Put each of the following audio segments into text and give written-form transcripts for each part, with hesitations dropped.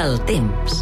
El temps.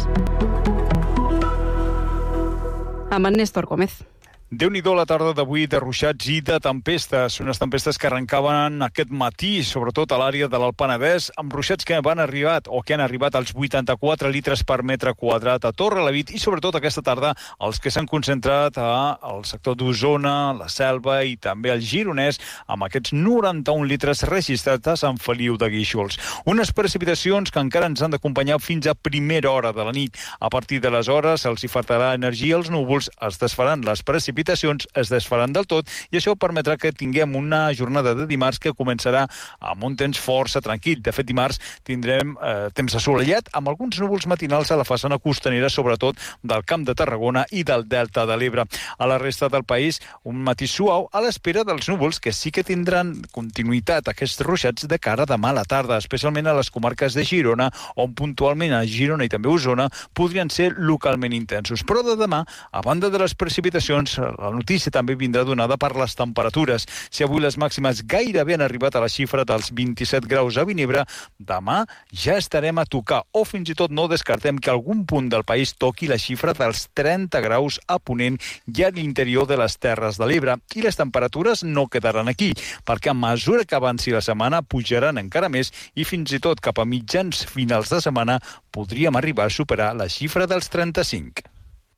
Amb en Néstor Gómez. Déu-n'hi-do la tarda d'avui de ruixats i de tempestes. Unes tempestes que arrencaven aquest matí, sobretot a l'àrea de l'Alt Penedès, amb ruixats que han arribat als 84 litres per metre quadrat a Torrelavit i sobretot aquesta tarda els que s'han concentrat al sector d'Osona, la Selva i també el Gironès, amb aquests 91 litres registrats a Sant Feliu de Guíxols. Unes precipitacions que encara ens han d'acompanyar fins a primera hora de la nit. A partir d'aleshores se'ls hi faltarà energia, els núvols es desfaran, les precipitacions es desfaran del tot i això permetrà que tinguem una jornada de dimarts que començarà amb un temps força tranquil. De fet, dimarts tindrem temps assolellat amb alguns núvols matinals a la façana costanera, sobretot del Camp de Tarragona i del Delta de l'Ebre. A la resta del país, un matí suau a l'espera dels núvols que sí que tindran continuïtat aquests ruixats de cara a demà a la tarda, especialment a les comarques de Girona, on puntualment a Girona i també a Osona podrien ser localment intensos. Però de demà, a banda de les precipitacions, la notícia també vindrà donada per les temperatures. Si avui les màximes gairebé han arribat a la xifra dels 27 graus a Vinebre, demà ja estarem a tocar, o fins i tot no descartem que algun punt del país toqui la xifra dels 30 graus a Ponent i a l'interior de les Terres de l'Ebre. I les temperatures no quedaran aquí, perquè a mesura que avanci la setmana pujaran encara més i fins i tot cap a mitjans finals de setmana podríem arribar a superar la xifra dels 35.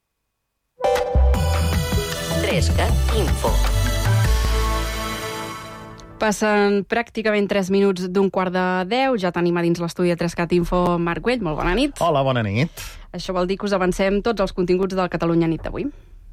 3CAT Info. Passen pràcticament 3 minuts d'un 9:15. Ja tenim a dins l'estudi de 3CAT Info Marc Güell. Molt bona nit. Hola, bona nit. Això vol dir que us avancem tots els continguts del Catalunya Nit d'avui.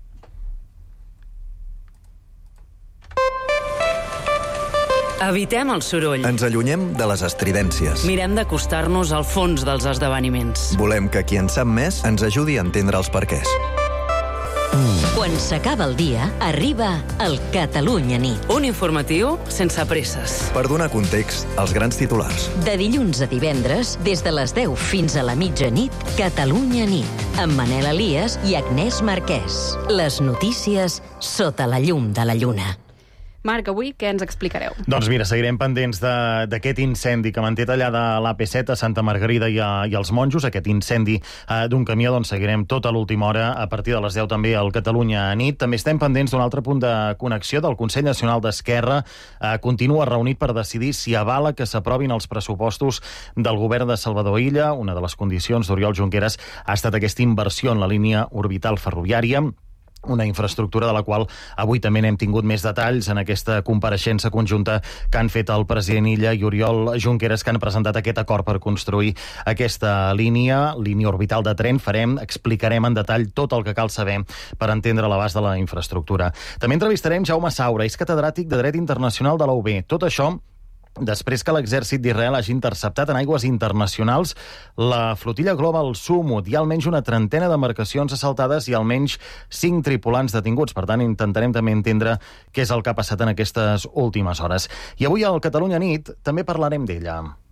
Evitem el soroll. Ens allunyem de les estridències. Mirem d'acostar-nos al fons dels esdeveniments. Volem que qui en sap més ens ajudi a entendre els perquès. Quan s'acaba el dia, arriba el Catalunya Nit. Un informatiu sense presses. Per donar context als grans titulars. De dilluns a divendres, des de les 10 fins a la mitjanit, Catalunya Nit, amb Manel Elias i Agnès Marquès. Les notícies sota la llum de la lluna. Marc, avui què ens explicareu? Doncs mira, seguirem pendents d'aquest incendi que manté tallada l'AP7 a Santa Margarida i als Monjos, aquest incendi d'un camió, doncs seguirem tota l'última hora a partir de les 10 també al Catalunya Nit. També estem pendents d'un altre punt de connexió del Consell Nacional d'Esquerra. Continua reunit per decidir si avala que s'aprovin els pressupostos del govern de Salvador Illa. Una de les condicions d'Oriol Junqueras ha estat aquesta inversió en la línia orbital ferroviària, una infraestructura de la qual avui també n'hem tingut més detalls en aquesta compareixença conjunta que han fet el president Illa i Oriol Junqueras, que han presentat aquest acord per construir aquesta línia orbital de tren. Explicarem en detall tot el que cal saber per entendre l'abast de la infraestructura. També entrevistarem Jaume Saura, és catedràtic de Dret Internacional de la UB. Tot això després que l'exèrcit d'Israel hagi interceptat en aigües internacionals la flotilla Global Sumut. Hi ha almenys una trentena d'embarcacions assaltades i almenys 5 tripulants detinguts. Per tant, intentarem també entendre què és el que ha passat en aquestes últimes hores. I avui al Catalunya Nit també parlarem d'ella.